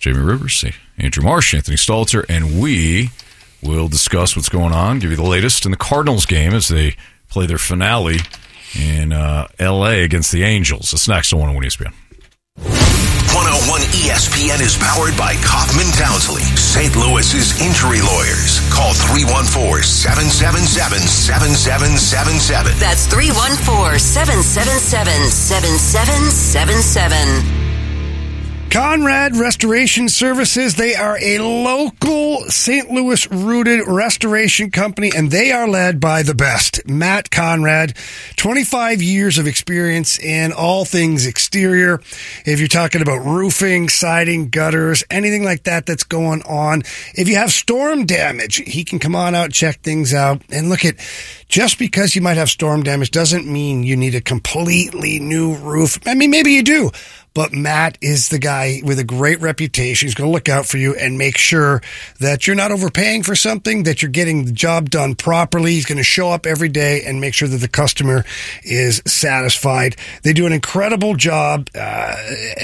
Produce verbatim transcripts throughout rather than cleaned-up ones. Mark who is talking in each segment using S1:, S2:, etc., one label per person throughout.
S1: Jamie Rivers, Andrew Marsh, Anthony Stalter, and we will discuss what's going on, give you the latest in the Cardinals game as they play their finale in uh, L A against the Angels. That's next on one oh one E S P N.
S2: one oh one E S P N is powered by Kaufman Townsley, Saint Louis's injury lawyers. Call three one four, seven seven seven, seven seven seven seven.
S3: That's three one four, seven seven seven, seven seven seven seven.
S4: Conrad Restoration Services, they are a local Saint Louis-rooted restoration company, and they are led by the best, Matt Conrad. twenty-five years of experience in all things exterior. If you're talking about roofing, siding, gutters, anything like that that's going on. If you have storm damage, he can come on out, check things out. And look at, just because you might have storm damage doesn't mean you need a completely new roof. I mean, maybe you do. But Matt is the guy with a great reputation. He's going to look out for you and make sure that you're not overpaying for something, that you're getting the job done properly. He's going to show up every day and make sure that the customer is satisfied. They do an incredible job uh,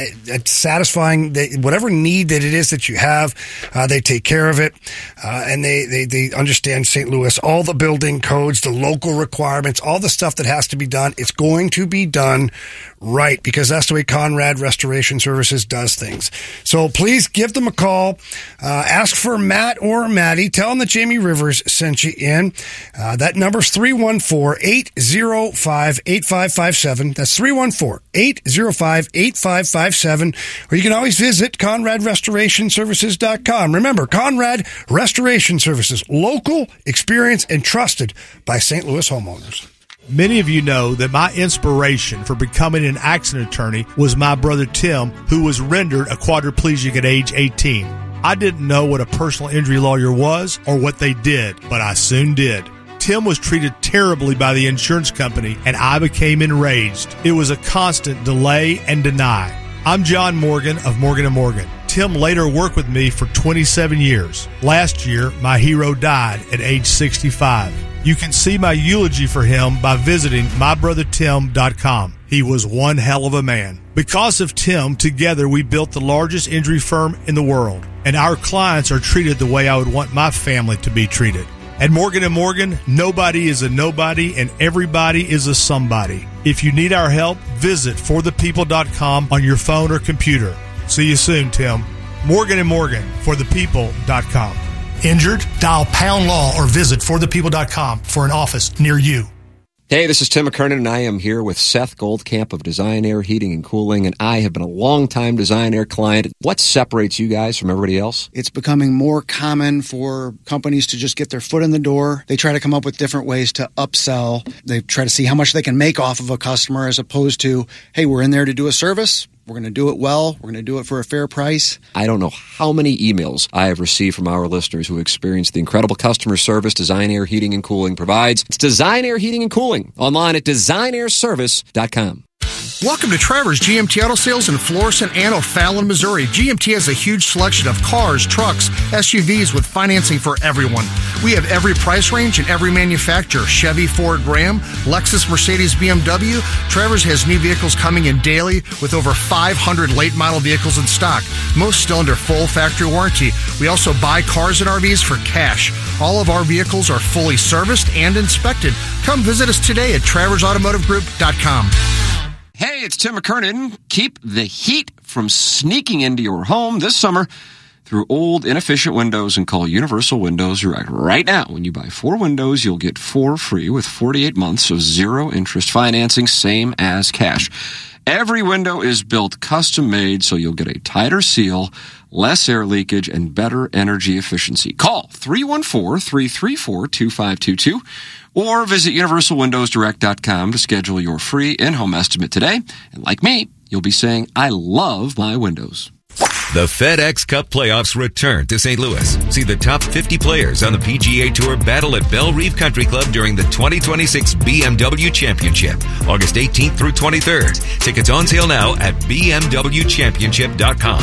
S4: at satisfying the, whatever need that it is that you have. Uh, they take care of it, uh, and they, they, they understand Saint Louis, all the building codes, the local requirements, all the stuff that has to be done. It's going to be done right, because that's the way Conrad Restoration Services does things. So please give them a call. Uh, ask for Matt or Maddie. Tell them that Jamie Rivers sent you in. Uh, that number's three one four, eight zero five, eight five five seven. That's three one four, eight zero five, eight five five seven. Or you can always visit conrad restoration services dot com. Remember, Conrad Restoration Services, local, experienced, and trusted by Saint Louis homeowners.
S5: Many of you know that my inspiration for becoming an accident attorney was my brother Tim, who was rendered a quadriplegic at age eighteen. I didn't know what a personal injury lawyer was or what they did, but I soon did. Tim was treated terribly by the insurance company, and I became enraged. It was a constant delay and deny. I'm John Morgan of Morgan and Morgan. Tim later worked with me for twenty-seven years. Last year, my hero died at age sixty-five. You can see my eulogy for him by visiting my brother tim dot com. He was one hell of a man. Because of Tim, together we built the largest injury firm in the world, and our clients are treated the way I would want my family to be treated. At Morgan and Morgan, nobody is a nobody and everybody is a somebody. If you need our help, visit for the people dot com on your phone or computer. See you soon, Tim. Morgan and Morgan, for the people dot com. Injured? Dial pound law or visit for the people dot com for an office near you.
S6: Hey, this is Tim McKernan, and I am here with Seth Goldcamp of Design Air Heating and Cooling, and I have been a long-time Design Air client. What separates you guys from everybody else?
S7: It's becoming more common for companies to just get their foot in the door. They try to come up with different ways to upsell. They try to see how much they can make off of a customer, as opposed to, hey, we're in there to do a service. We're going to do it well. We're going to do it for a fair price.
S6: I don't know how many emails I have received from our listeners who experience the incredible customer service Design Air Heating and Cooling provides. It's Design Air Heating and Cooling, online at design air service dot com.
S8: Welcome to Travers G M T Auto Sales in Florissant and O'Fallon, Missouri. G M T has a huge selection of cars, trucks, S U Vs with financing for everyone. We have every price range and every manufacturer. Chevy, Ford, Ram, Lexus, Mercedes, B M W. Travers has new vehicles coming in daily with over five hundred late model vehicles in stock, most still under full factory warranty. We also buy cars and R Vs for cash. All of our vehicles are fully serviced and inspected. Come visit us today at travers automotive group dot com.
S9: Hey, it's Tim McKernan. Keep the heat from sneaking into your home this summer through old, inefficient windows and call Universal Windows Direct. Right now, when you buy four windows, you'll get four free with forty-eight months of zero-interest financing, same as cash. Every window is built custom-made, so you'll get a tighter seal, less air leakage, and better energy efficiency. Call three one four, three three four, two five two two or visit universal windows direct dot com to schedule your free in-home estimate today. And like me, you'll be saying, I love my windows.
S10: The FedEx Cup playoffs return to Saint Louis. See the top fifty players on the P G A Tour battle at Belle Reve Country Club during the twenty twenty-six B M W Championship, August eighteenth through twenty-third. Tickets on sale now at b m w championship dot com.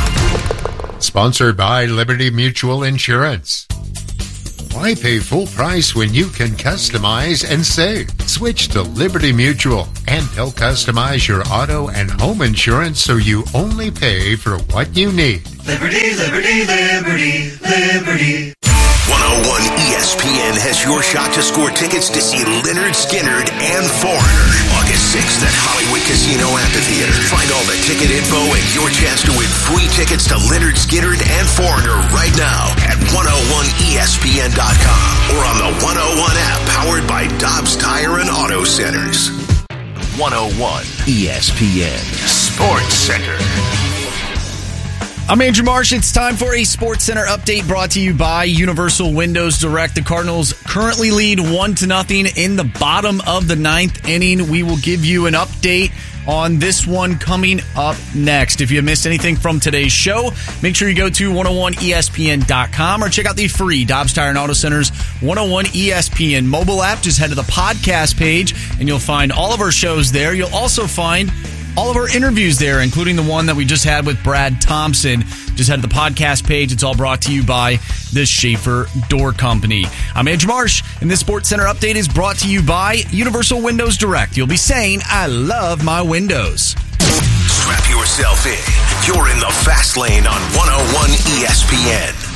S11: Sponsored by Liberty Mutual Insurance. Why pay full price when you can customize and save? Switch to Liberty Mutual, and they'll customize your auto and home insurance so you only pay for what you need.
S12: Liberty, liberty, liberty, liberty.
S2: one oh one E S P N has your shot to score tickets to see Lynyrd Skynyrd and Foreigner August sixth at Hollywood Casino Amphitheater. Find all the ticket info and your chance to win free tickets to Lynyrd Skynyrd and Foreigner right now at one oh one E S P N dot com or on the one oh one app powered by Dobbs Tire and Auto Centers. one oh one E S P N Sports Center.
S13: I'm Andrew Marsh. It's time for a Sports Center update brought to you by Universal Windows Direct. The Cardinals currently lead one to nothing in the bottom of the ninth inning. We will give you an update on this one coming up next. If you have missed anything from today's show, make sure you go to one oh one E S P N dot com or check out the free Dobbs Tire and Auto Centers one oh one E S P N mobile app. Just head to the podcast page and you'll find all of our shows there. You'll also find all of our interviews there, including the one that we just had with Brad Thompson. Just head to the podcast page. It's all brought to you by the Schaefer Door Company. I'm Andrew Marsh, and this Sports Center update is brought to you by Universal Windows Direct. You'll be saying, I love my windows.
S2: Strap yourself in. You're in the fast lane on one oh one E S P N.